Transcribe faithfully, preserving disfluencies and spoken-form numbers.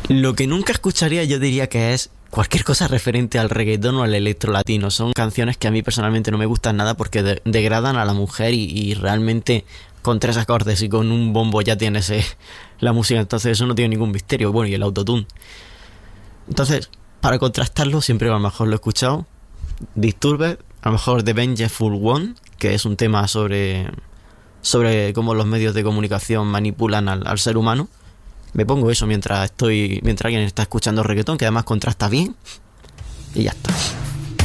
Lo que nunca escucharía yo diría que es cualquier cosa referente al reggaetón o al electro latino. Son canciones que a mí personalmente no me gustan nada porque de- degradan a la mujer y, y realmente con tres acordes y con un bombo ya tienes eh, la música. Entonces eso no tiene ningún misterio. Bueno, y el autotune. Entonces, para contrastarlo, siempre a lo mejor lo he escuchado. Disturbed, a lo mejor The Vengeful One, que es un tema sobre, sobre cómo los medios de comunicación manipulan al, al ser humano. Me pongo eso mientras estoy mientras alguien está escuchando reggaetón, que además contrasta bien. Y ya está.